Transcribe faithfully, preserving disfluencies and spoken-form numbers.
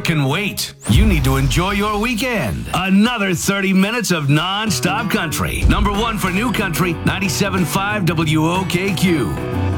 can wait. You need to enjoy your weekend. Another thirty minutes of non-stop country. Number one for new country, ninety-seven point five W O K Q.